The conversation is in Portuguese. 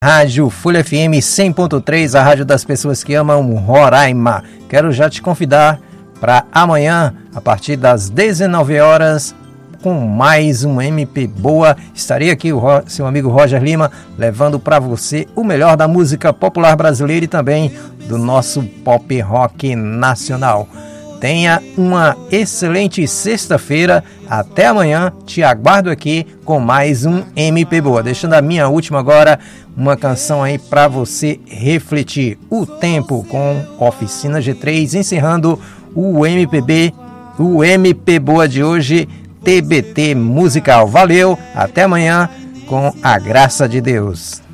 Rádio Folha FM 100.3, a rádio das pessoas que amam Roraima. Quero já te convidar para amanhã, a partir das 19 horas, com mais um MP Boa. Estarei aqui, seu amigo Roger Lima, levando para você o melhor da música popular brasileira e também do nosso pop rock nacional. Tenha uma excelente sexta-feira. Até amanhã. Te aguardo aqui com mais um MP Boa. Deixando a minha última agora, uma canção aí para você refletir. O Tempo, com Oficina G3, encerrando o MP Boa de hoje, TBT Musical. Valeu, até amanhã, com a graça de Deus.